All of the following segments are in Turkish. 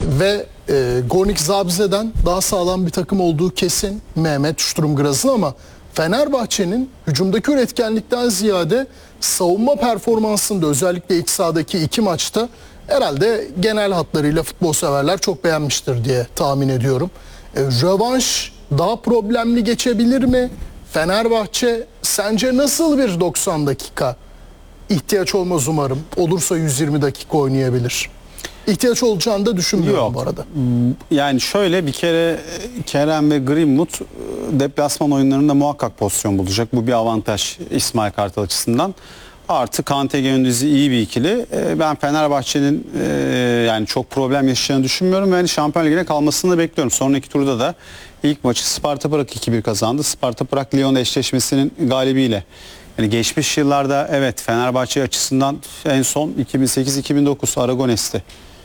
Ve Gornik Zabrze'den daha sağlam bir takım olduğu kesin Mehmet Sturm Graz'ın, ama Fenerbahçe'nin hücumdaki üretkenlikten ziyade savunma performansında, özellikle iç sahadaki 2 maçta herhalde genel hatlarıyla futbol severler çok beğenmiştir diye tahmin ediyorum. Rövanş daha problemli geçebilir mi? Fenerbahçe sence nasıl bir 90 dakika? İhtiyaç olmaz umarım. Olursa 120 dakika oynayabilir. İhtiyaç olacağını da düşünmüyorum. Yok. Bu arada. Yani şöyle, bir kere Kerem ve Greenwood deplasman oyunlarında muhakkak pozisyon bulacak. Bu bir avantaj İsmail Kartal açısından. Artı Kante Gündüz'ü iyi bir ikili. Ben Fenerbahçe'nin yani çok problem yaşayacağını düşünmüyorum. Yani Şampiyonlar Ligi'ne kalmasını da bekliyorum. Sonraki turda da ilk maçı Sparta Prag 2-1 kazandı. Sparta Prag Lyon eşleşmesinin galibiyle. Yani geçmiş yıllarda evet, Fenerbahçe açısından en son 2008-2009 Aragones'ti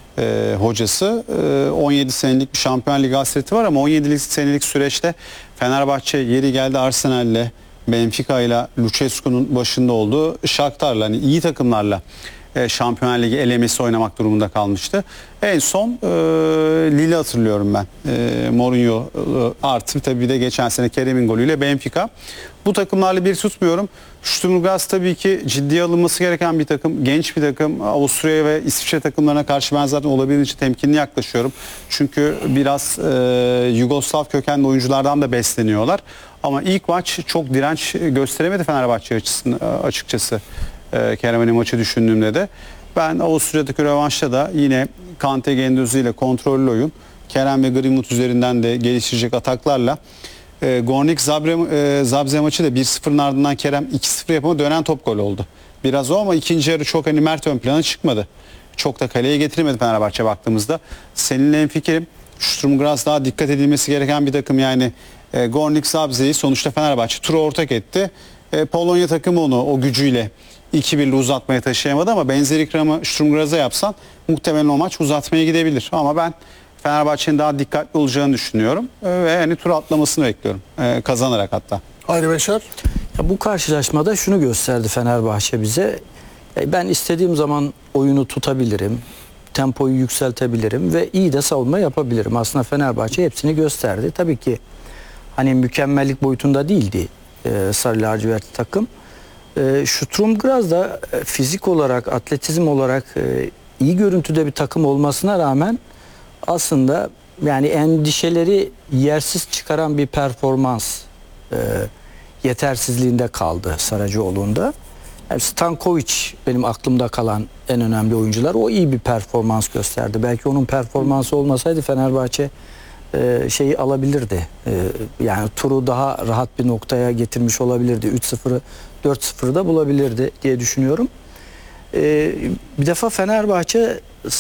hocası. 17 senelik bir Şampiyonlar Ligi hasreti var, ama 17 senelik süreçte Fenerbahçe yeri geldi Arsenal'le, Benfica ile Lucescu'nun başında olduğu Shakhtar'la, hani iyi takımlarla Şampiyonlar Ligi elemesi oynamak durumunda kalmıştı. En son Lille'i hatırlıyorum ben. Mourinho artı tabii bir de geçen sene Kerem'in golüyle Benfica. Bu takımlarla bir tutmuyorum. Sturm Graz tabii ki ciddiye alınması gereken bir takım. Genç bir takım. Avusturya ve İsviçre takımlarına karşı ben zaten olabildiğince temkinli yaklaşıyorum. Çünkü biraz Yugoslav kökenli oyunculardan da besleniyorlar. Ama ilk maç çok direnç gösteremedi Fenerbahçe açıkçası. Kerem'in maçı düşündüğümde de. Ben Avusturya'daki rövanşta da yine Kante Gündüz ile kontrollü oyun, Kerem ve Greenwood üzerinden de geliştirecek ataklarla Gornik Zabrze maçı da 1-0'ın ardından Kerem 2-0 yapımı dönen top gol oldu. Biraz o, ama ikinci yarı çok hani mert ön plana çıkmadı. Çok da kaleye getirmedi Fenerbahçe baktığımızda. Seninle hemfikirim. Sturm Graz daha dikkat edilmesi gereken bir takım. Yani Gornik Zabrze'yi sonuçta Fenerbahçe turu ortak etti. Polonya takımı onu o gücüyle 2-1'li uzatmaya taşıyamadı, ama benzer ikramı Sturm Graz'a yapsan muhtemelen o maç uzatmaya gidebilir. Ama ben Fenerbahçe'nin daha dikkatli olacağını düşünüyorum ve hani tur atlamasını bekliyorum, kazanarak hatta. Hayri Beşer. Ya bu karşılaşmada şunu gösterdi Fenerbahçe bize. Ben istediğim zaman oyunu tutabilirim, tempoyu yükseltebilirim ve iyi de savunma yapabilirim. Aslında Fenerbahçe hepsini gösterdi. Tabii ki hani mükemmellik boyutunda değildi Sarı Lacivert takım. Sturm Graz da fizik olarak, atletizm olarak iyi görüntüde bir takım olmasına rağmen aslında yani endişeleri yersiz çıkaran bir performans yetersizliğinde kaldı Saracoğlu'nda. Yani Stankovic benim aklımda kalan en önemli oyuncular. O iyi bir performans gösterdi. Belki onun performansı olmasaydı Fenerbahçe şeyi alabilirdi. Yani turu daha rahat bir noktaya getirmiş olabilirdi. 3-0'ı 4-0'ı da bulabilirdi diye düşünüyorum. Bir defa Fenerbahçe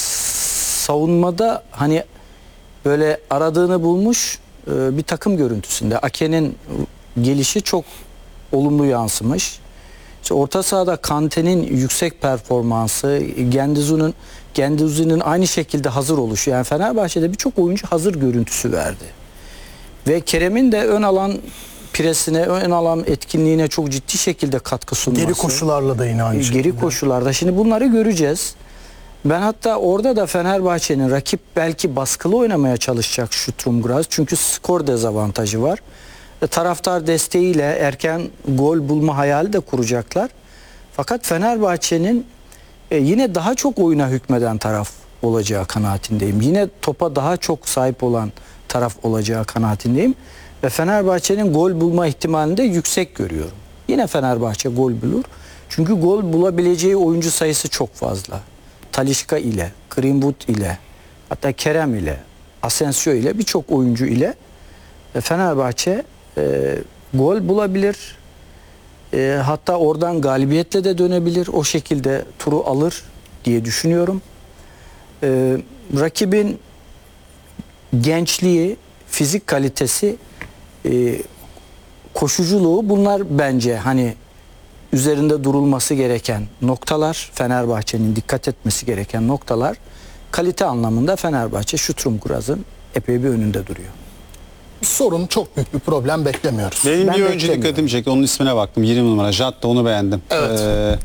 savunmada hani böyle aradığını bulmuş bir takım görüntüsünde. Ake'nin gelişi çok olumlu yansımış. İşte orta sahada Kante'nin yüksek performansı, Gündüz'ün aynı şekilde hazır oluşu. Yani Fenerbahçe'de birçok oyuncu hazır görüntüsü verdi. Ve Kerem'in de ön alan presine, ön alan etkinliğine çok ciddi şekilde katkı sunması. Geri koşularla da yine aynı şekilde. Geri koşularda. Şimdi bunları göreceğiz. Ben hatta orada da Fenerbahçe'nin rakip belki baskılı oynamaya çalışacak Sturm Graz. Çünkü skor dezavantajı var. Taraftar desteğiyle erken gol bulma hayali de kuracaklar. Fakat Fenerbahçe'nin yine daha çok oyuna hükmeden taraf olacağı kanaatindeyim. Yine topa daha çok sahip olan taraf olacağı kanaatindeyim. Ve Fenerbahçe'nin gol bulma ihtimalini de yüksek görüyorum. Yine Fenerbahçe gol bulur. Çünkü gol bulabileceği oyuncu sayısı çok fazla. Talisca ile, Greenwood ile, hatta Kerem ile, Asensio ile, birçok oyuncu ile Fenerbahçe gol bulabilir. Hatta oradan galibiyetle de dönebilir. O şekilde turu alır diye düşünüyorum. Rakibin gençliği, fizik kalitesi, koşuculuğu, bunlar bence hani üzerinde durulması gereken noktalar. Fenerbahçe'nin dikkat etmesi gereken noktalar. Kalite anlamında Fenerbahçe Sturm Graz'ın epey bir önünde duruyor. Sorun, çok büyük bir problem beklemiyoruz. Benim bir oyuncu dikkatimi çekti. Onun ismine baktım. 20 numara. Jatta, onu beğendim. Evet.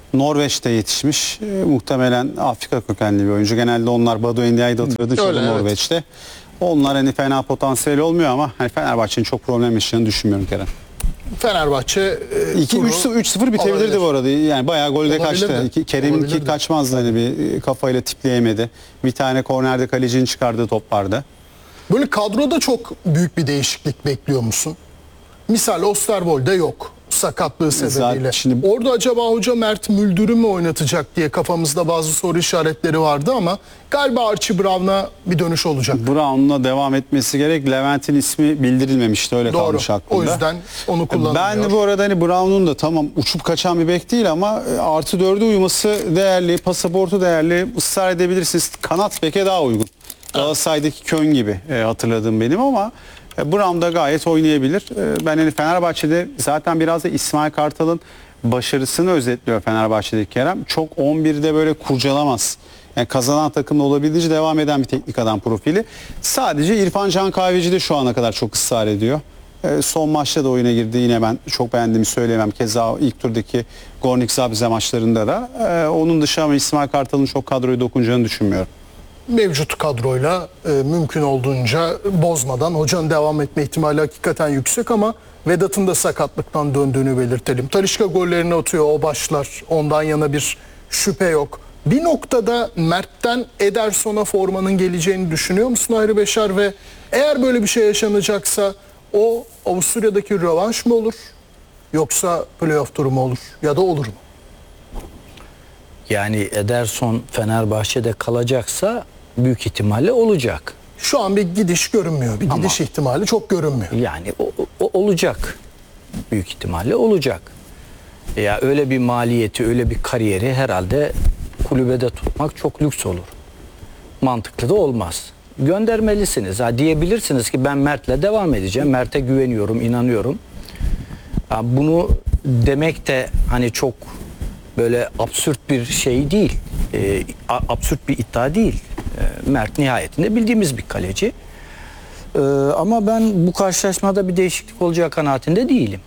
Norveç'te yetişmiş. Muhtemelen Afrika kökenli bir oyuncu. Genelde onlar Badu Endia'yı da hatırladığı için Öyle, evet. Norveç'te. Onlar hani fena potansiyel olmuyor ama hani Fenerbahçe'nin çok problem yaşayacağını düşünmüyorum Kerem. Fenerbahçe 3-0 bitebilirdi alabilir. bu arada. Yani bayağı golde Olabilirdi. kaçtı. Kerem'inki Olabilirdi. kaçmazdı hani bir kafayla tipleyemedi. Bir tane kornerde kalecinin çıkardığı top vardı. Böyle kadroda çok büyük bir değişiklik bekliyor musun? Misal Osterwolde yok. Sakatlığı sebebiyle. şimdi- Orada acaba hoca Mert Müldür'ü mü oynatacak diye kafamızda bazı soru işaretleri vardı ama galiba Archie Brown'a bir dönüş olacak. Brown'la devam etmesi gerek. Levent'in ismi bildirilmemişti. Öyle Doğru. kalmış aklımda. O yüzden onu kullanmıyor. Ben bu arada hani Brown'un da tamam uçup kaçan bir bek değil ama artı 4'e uyuması değerli, pasaportu değerli, ısrar edebilirsiniz. Kanat beke daha uygun. Galatasaray'daki Kön gibi hatırladığım benim ama Brown da gayet oynayabilir. Ben hani Fenerbahçe'de zaten biraz da İsmail Kartal'ın başarısını özetliyor Fenerbahçe'deki Kerem. Çok 11'de böyle kurcalamaz. Yani kazanan takımla olabildiğince devam eden bir teknik adam profili. Sadece İrfan Can Kahveci de şu ana kadar çok ısrar ediyor. Son maçta da oyuna girdi. Yine ben çok beğendiğimi söyleyemem. Keza ilk turdaki Gornik Zabrze maçlarında da. Onun dışı ama İsmail Kartal'ın çok kadroyu dokunacağını düşünmüyorum. Mevcut kadroyla mümkün olduğunca bozmadan hocanın devam etme ihtimali hakikaten yüksek ama Vedat'ın da sakatlıktan döndüğünü belirtelim. Talisca gollerini atıyor, o başlar. Ondan yana bir şüphe yok. Bir noktada Mert'ten Ederson'a formanın geleceğini düşünüyor musun Ayrı Beşer ve eğer böyle bir şey yaşanacaksa o Avusturya'daki rövanş mı olur yoksa playoff turu mu olur ya da olur mu? Yani Ederson Fenerbahçe'de kalacaksa büyük ihtimalle olacak. Şu an bir gidiş görünmüyor. Bir gidiş ihtimali çok görünmüyor. Yani o olacak. Büyük ihtimalle olacak. Ya öyle bir maliyeti, öyle bir kariyeri herhalde kulübede tutmak çok lüks olur. Mantıklı da olmaz. Göndermelisiniz. Ha, diyebilirsiniz ki ben Mert'le devam edeceğim. Mert'e güveniyorum, inanıyorum. Ha, bunu demek de hani çok böyle absürt bir şey değil. Absürt bir iddia değil. Mert nihayetinde bildiğimiz bir kaleci. Ama ben bu karşılaşmada bir değişiklik olacağı kanaatinde değilim.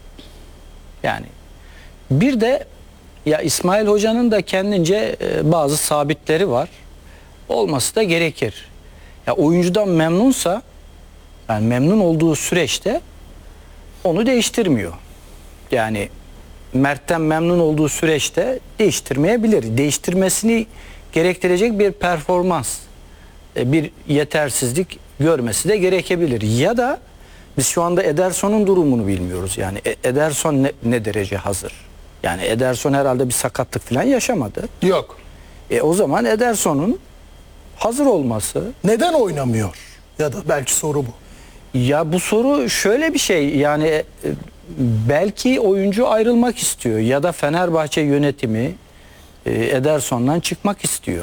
Yani bir de ya İsmail Hoca'nın da kendince bazı sabitleri var. Olması da gerekir. Ya oyuncudan memnunsa, yani memnun olduğu süreçte onu değiştirmiyor. Yani Mert'ten memnun olduğu süreçte değiştirmeyebilir. Değiştirmesini gerektirecek bir performans, bir yetersizlik görmesi de gerekebilir. Ya da biz şu anda Ederson'un durumunu bilmiyoruz. Yani Ederson ne derece hazır? Yani Ederson herhalde bir sakatlık falan yaşamadı. Yok. O zaman Ederson'un hazır olması. Neden oynamıyor? Ya da belki soru bu. Ya bu soru şöyle bir şey, yani belki oyuncu ayrılmak istiyor ya da Fenerbahçe yönetimi Ederson'dan çıkmak istiyor.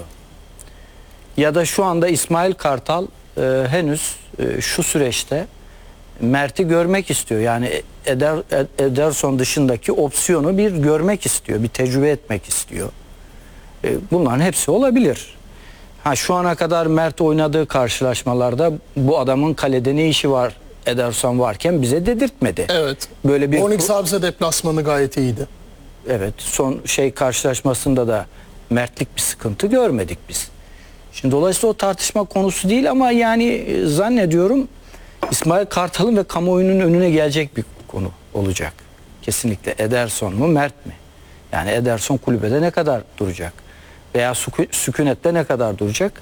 Ya da şu anda İsmail Kartal henüz şu süreçte Mert'i görmek istiyor. Yani Ederson dışındaki opsiyonu bir görmek istiyor, bir tecrübe etmek istiyor. Bunların hepsi olabilir. Ha, şu ana kadar Mert oynadığı karşılaşmalarda bu adamın kalede ne işi var Ederson varken bize dedirtmedi. Evet. Böyle bir Onyx Zabrze deplasmanı gayet iyiydi. evet, son karşılaşmasında da Mertlik bir sıkıntı görmedik biz. Şimdi dolayısıyla o tartışma konusu değil ama yani zannediyorum İsmail Kartal'ın ve kamuoyunun önüne gelecek bir konu olacak. Kesinlikle Ederson mu Mert mi? Yani Ederson kulübede ne kadar duracak? Veya sükunette ne kadar duracak?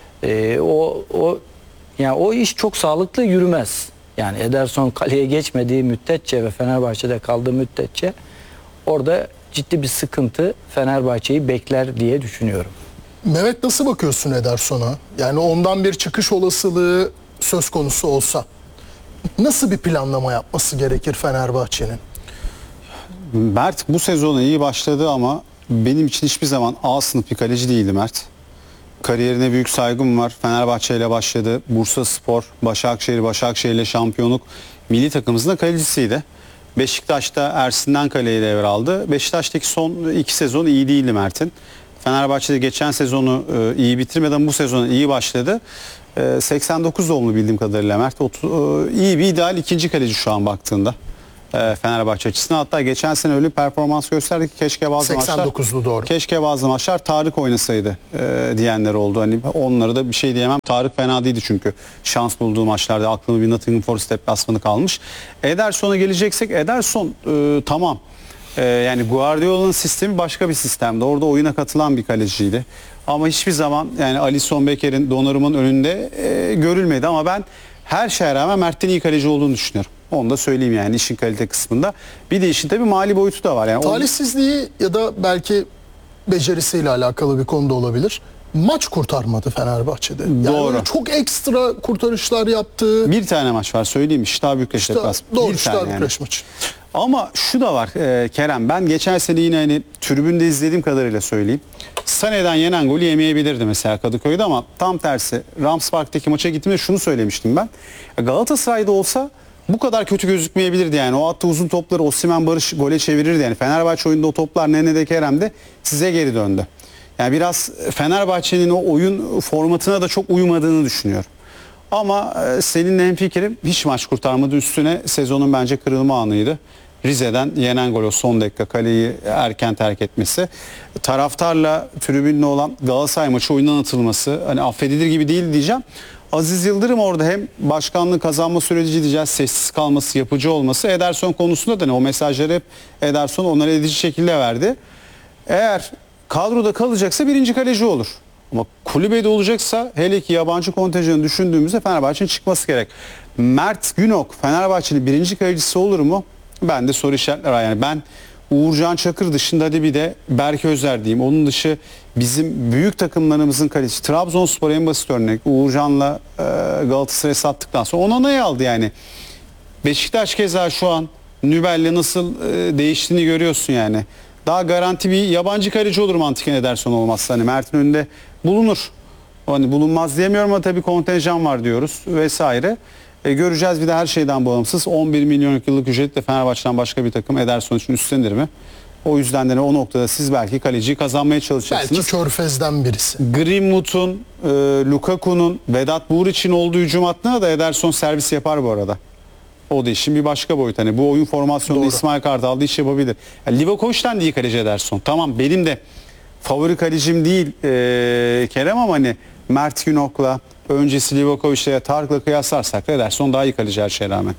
Yani o iş çok sağlıklı yürümez. Yani Ederson kaleye geçmediği müddetçe ve Fenerbahçe'de kaldığı müddetçe orada ciddi bir sıkıntı Fenerbahçe'yi bekler diye düşünüyorum. Mehmet, nasıl bakıyorsun Ederson'a? Yani ondan bir çıkış olasılığı söz konusu olsa nasıl bir planlama yapması gerekir Fenerbahçe'nin? Mert bu sezona iyi başladı ama benim için hiçbir zaman A sınıf bir kaleci değildi Mert. Kariyerine büyük saygım var. Fenerbahçe ile başladı. Bursaspor, Başakşehir ile şampiyonluk. Milli takımımızın da kalecisiydi. Beşiktaş'ta Ersin'den kaleyi devraldı. Beşiktaş'taki son 2 sezon iyi değildi Mert'in. Fenerbahçe'de geçen sezonu iyi bitirmeden bu sezona iyi başladı. 89 doğumlu bildiğim kadarıyla Mert. İyi bir ideal ikinci kaleci şu an baktığında. Fenerbahçe açısından. Hatta geçen sene öyle bir performans gösterdi ki keşke bazı 89'lu doğru. Keşke bazı maçlar Tarık oynasaydı diyenler oldu. Hani onlara da bir şey diyemem. Tarık fena değildi çünkü. Şans bulduğu maçlarda aklıma bir Nottingham Forest deplasmanı kalmış. Ederson'a geleceksek Ederson tamam. Yani Guardiola'nın sistemi başka bir sistemdi. Orada oyuna katılan bir kaleciydi. Ama hiçbir zaman yani Alisson Becker'in, Donnarumma'nın önünde görülmedi. Ama ben her şeye rağmen Mert'ten iyi kaleci olduğunu düşünüyorum. Onu da söyleyeyim yani işin kalite kısmında. Bir de işin tabii mali boyutu da var. Yani Talihsizliği ya da belki becerisiyle alakalı bir konu da olabilir. Maç kurtarmadı Fenerbahçe'de. Yani Doğru. böyle çok ekstra kurtarışlar yaptı. bir tane maç var söyleyeyim. Şita Bükreş deplasmanı. Doğru, Bir Şita tane yani. Bükreş maçı. Ama şu da var Kerem, ben geçen sene yine hani tribünde izlediğim kadarıyla söyleyeyim. Sané'den yenen golü yemeyebilirdi mesela Kadıköy'de ama tam tersi Rams Park'taki maça gittiğimde şunu söylemiştim ben. Galatasaray'da olsa bu kadar kötü gözükmeyebilirdi yani. O attığı uzun topları Osimhen, Barış gole çevirirdi yani. Fenerbahçe oyunda o toplar Nene'de, Kerem'de size geri döndü. Yani biraz Fenerbahçe'nin o oyun formatına da çok uymadığını düşünüyorum. Ama seninle hemfikirim, hiç maç kurtarmadı. Üstüne sezonun bence kırılma anıydı. Rize'den yenen gol, o son dakika kaleyi erken terk etmesi. Taraftarla tribünle olan Galatasaray maçı oyundan atılması hani affedilir gibi değil diyeceğim. Aziz Yıldırım orada hem başkanlığı kazanma süreci diyeceğiz, sessiz kalması, yapıcı olması. Ederson konusunda da ne, o mesajları hep Ederson onlara edici şekilde verdi. Eğer kadroda kalacaksa birinci kaleci olur. Ama kulübede olacaksa, hele ki yabancı kontenjanı düşündüğümüzde Fenerbahçe'nin çıkması gerek. Mert Günok Fenerbahçe'nin birinci kalecisi olur mu? Ben de soru işaretler var. Yani ben Uğurcan Çakır dışında hadi bir de Berke Özer diyeyim. Onun dışı bizim büyük takımlarımızın kalecisi. Trabzonspor en basit örnek. Uğurcan'la Galatasaray'ı sattıktan sonra Onana'yı aldı yani. Beşiktaş keza şu an Nübel'le nasıl değiştiğini görüyorsun yani. Daha garanti bir yabancı kaleci olur mantıken Ederson olmazsa. Hani Mert'in önünde bulunur. Hani bulunmaz diyemiyorum ama tabii kontenjan var diyoruz vesaire. Göreceğiz, bir de her şeyden bağımsız 11 milyonluk yıllık ücretle Fenerbahçe'den başka bir takım Ederson için üstlenir mi? O yüzden de o noktada siz belki kaleciyi kazanmaya çalışacaksınız. Belki Körfez'den birisi. Greenwood'un, Lukaku'nun, Vedat Buğriç'in olduğu hücum hattına da Ederson servis yapar bu arada. O da işin bir başka boyut. Hani bu oyun formasyonunda Doğru. İsmail Kartal da iş yapabilir. Yani Livakovic'den de iyi kaleci Ederson. Tamam, benim de favori kalecim değil Kerem ama hani Mert Günok'la, öncesi Livakovic'le, Tarık'la kıyaslarsak da Ederson daha iyi kaleci her şeye rağmen.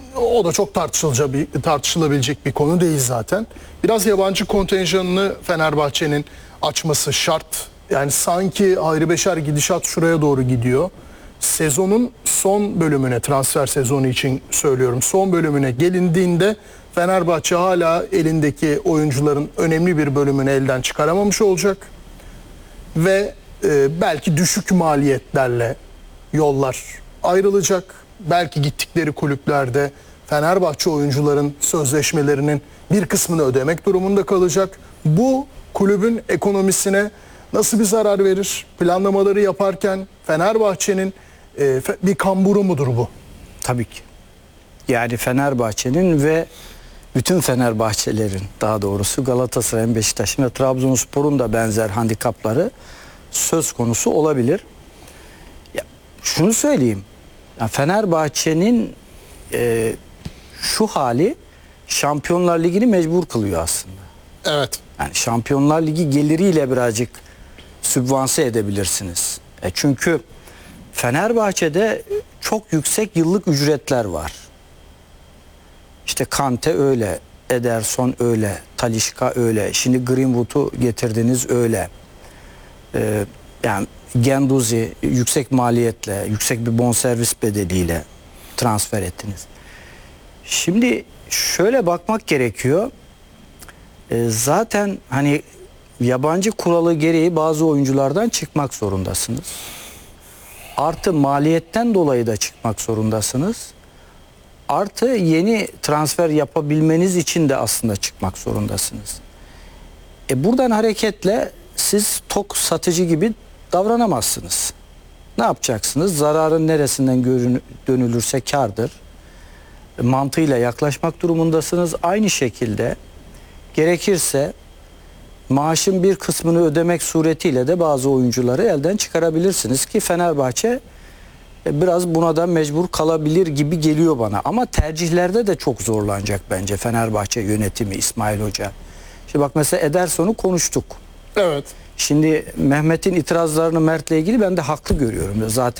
O da çok tartışılabilecek bir konu değil zaten. Biraz yabancı kontenjanını Fenerbahçe'nin açması şart. Yani sanki ayrı beşer gidişat şuraya doğru gidiyor. Sezonun son bölümüne, transfer sezonu için söylüyorum, son bölümüne gelindiğinde Fenerbahçe hala elindeki oyuncuların önemli bir bölümünü elden çıkaramamış olacak. Ve belki düşük maliyetlerle yollar ayrılacak. Belki gittikleri kulüplerde Fenerbahçe oyuncuların sözleşmelerinin bir kısmını ödemek durumunda kalacak. Bu kulübün ekonomisine nasıl bir zarar verir? Planlamaları yaparken Fenerbahçe'nin bir kamburu mudur bu? Tabii ki. Yani Fenerbahçe'nin ve bütün Fenerbahçelerin, daha doğrusu Galatasaray'ın, Beşiktaş'ın ve Trabzonspor'un da benzer handikapları söz konusu olabilir. Ya, şunu söyleyeyim. Ya Fenerbahçe'nin şu hali Şampiyonlar Ligi'ni mecbur kılıyor aslında. Evet. Yani Şampiyonlar Ligi geliriyle birazcık sübvanse edebilirsiniz. Çünkü Fenerbahçe'de çok yüksek yıllık ücretler var. İşte Kante öyle, Ederson öyle, Talisca öyle. Şimdi Greenwood'u getirdiniz öyle. Yani Guendouzi yüksek maliyetle, yüksek bir bonservis bedeliyle transfer ettiniz. Şimdi şöyle bakmak gerekiyor. Zaten hani yabancı kuralı gereği bazı oyunculardan çıkmak zorundasınız. Artı maliyetten dolayı da çıkmak zorundasınız. Artı yeni transfer yapabilmeniz için de aslında çıkmak zorundasınız. Buradan hareketle siz tok satıcı gibi davranamazsınız. Ne yapacaksınız? Zararın neresinden dönülürse kârdır. Mantığıyla yaklaşmak durumundasınız. Aynı şekilde gerekirse maaşın bir kısmını ödemek suretiyle de bazı oyuncuları elden çıkarabilirsiniz ki Fenerbahçe biraz buna da mecbur kalabilir gibi geliyor bana. Ama tercihlerde de çok zorlanacak bence Fenerbahçe yönetimi, İsmail Hoca. Şimdi bak mesela Ederson'u konuştuk. Evet. Şimdi Mehmet'in itirazlarını Mert'le ilgili ben de haklı görüyorum. Zaten